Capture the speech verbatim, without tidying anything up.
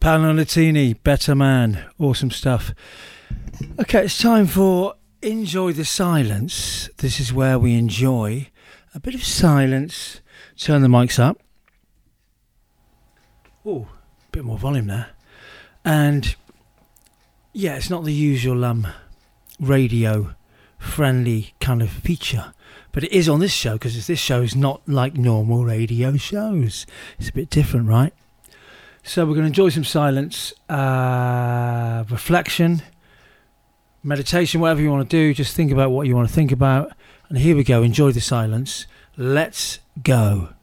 Paolo Nutini, Better Man. Awesome stuff. Okay, it's time for Enjoy the Silence. This is where we enjoy a bit of silence. Turn the mics up. Oh, a bit more volume there. And yeah, it's not the usual um, radio friendly kind of feature, but it is on this show because this show is not like normal radio shows. It's a bit different, right? So we're going to enjoy some silence, uh, reflection, meditation, whatever you want to do. Just think about what you want to think about. And here we go. Enjoy the silence. Let's go.